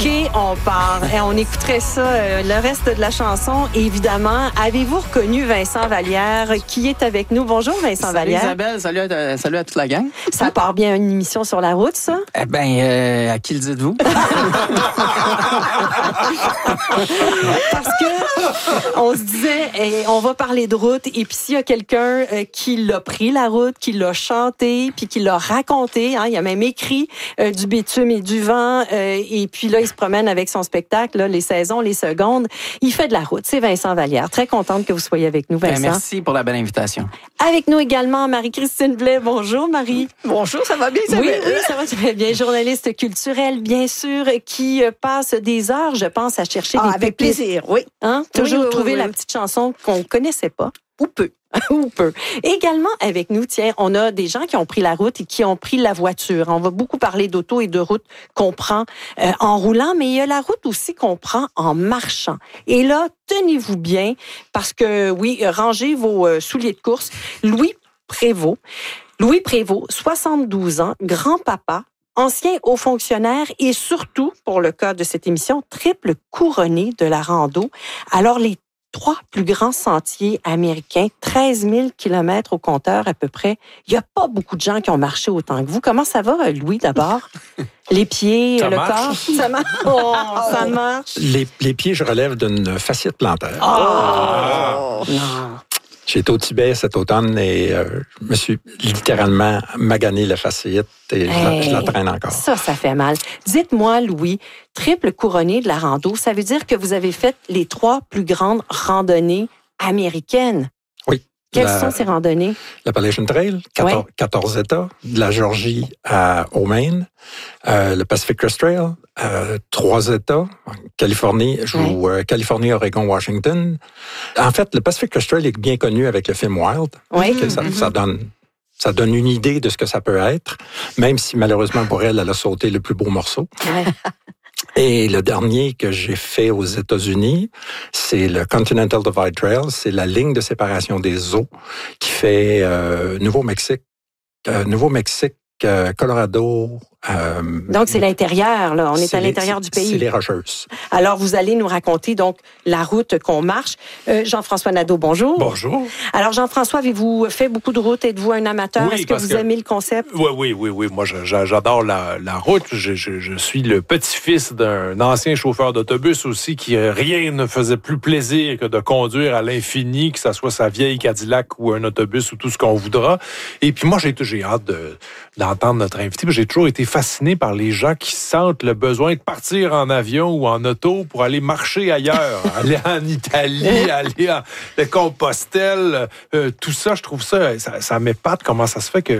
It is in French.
OK, on part. Et on écouterait ça, le reste de la chanson, évidemment. Avez-vous reconnu Vincent Vallière qui est avec nous? Bonjour, Vincent Vallière. Salut Isabelle, salut à toute la gang. Ça part bien une émission sur la route, ça? Eh bien, à qui le dites-vous? Parce que on se disait, on va parler de route, et puis s'il y a quelqu'un qui l'a pris la route, qui l'a chanté, puis qui l'a raconté, il a même écrit du bitume et du vent, et puis là, il se promène avec son spectacle, là, les saisons, les secondes. Il fait de la route. C'est Vincent Vallière. Très contente que vous soyez avec nous, Vincent. Merci pour la belle invitation. Avec nous également, Marie-Christine Blais. Bonjour, Marie. Bonjour, ça va bien, ça Oui, ça va très bien. Journaliste culturelle, bien sûr, qui passe des heures, je pense, à chercher des avec pépites. plaisir, oui. Toujours oui, trouver la petite chanson qu'on connaissait pas, ou peu. Ou peu. Également avec nous, tiens, on a des gens qui ont pris la route et qui ont pris la voiture. On va beaucoup parler d'auto et de route qu'on prend en roulant, mais il y a la route aussi qu'on prend en marchant. Et là, tenez-vous bien, parce que, oui, rangez vos souliers de course. Louis Prévost, 72 ans, grand-papa, ancien haut fonctionnaire et surtout, pour le cas de cette émission, triple couronné de la rando. Alors, les 3 plus grands sentiers américains, 13 000 kilomètres au compteur à peu près. Il n'y a pas beaucoup de gens qui ont marché autant que vous. Comment ça va, Louis, d'abord? Les pieds, ça le marche. corps? Ça marche. Oh, ça marche. Les pieds, je relève d'une fasciite plantaire. Non. J'ai été au Tibet cet automne et je me suis littéralement magané la fasciite et je la traîne encore. Ça fait mal. Dites-moi, Louis, triple couronné de la rando, ça veut dire que vous avez fait les 3 plus grandes randonnées américaines. Oui. Quelles sont ces randonnées? L'Appalachian Trail, 14 États, de la Georgie au Maine, le Pacific Crest Trail, 3 États, Californie, Californie, Oregon, Washington. En fait, le Pacific Crest Trail est bien connu avec le film Wild. Oui. Ça donne une idée de ce que ça peut être, même si malheureusement pour elle a sauté le plus beau morceau. Ouais. Et le dernier que j'ai fait aux États-Unis, c'est le Continental Divide Trail. C'est la ligne de séparation des eaux qui fait Nouveau-Mexique, Colorado. Donc, c'est l'intérieur, là. On est à l'intérieur du pays. C'est les Rocheuses. Alors, vous allez nous raconter, donc, la route qu'on marche. Jean-François Nadeau, bonjour. Bonjour. Alors, Jean-François, avez-vous fait beaucoup de routes? Êtes-vous un amateur? Oui, est-ce que vous aimez le concept? Oui. Moi, j'adore la route. Je suis le petit-fils d'un ancien chauffeur d'autobus aussi qui rien ne faisait plus plaisir que de conduire à l'infini, que ça soit sa vieille Cadillac ou un autobus ou tout ce qu'on voudra. Et puis moi, j'ai hâte d'entendre notre invité. J'ai toujours été fasciné par les gens qui sentent le besoin de partir en avion ou en auto pour aller marcher ailleurs, aller en Italie, aller à Compostelle, tout ça, je trouve ça m'épate comment ça se fait que